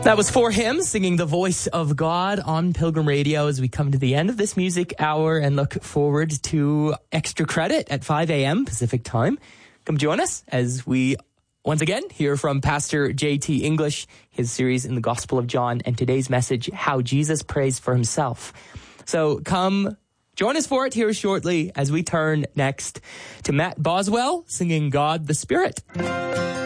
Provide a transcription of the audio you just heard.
That was 4 Hymns singing the voice of God on Pilgrim Radio as we come to the end of this music hour and look forward to Extra Credit at 5 a.m. Pacific time. Come join us as we once again hear from Pastor J.T. English, his series in the Gospel of John, and today's message, How Jesus Prays for Himself. So come join us for it here shortly as we turn next to Matt Boswell singing God the Spirit.